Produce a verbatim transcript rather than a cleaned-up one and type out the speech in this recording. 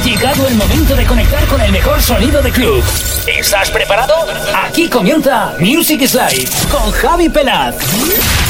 Llegado el momento de conectar con el mejor sonido de club. ¿Estás preparado? Aquí comienza Music is Life con Javi Pelaz.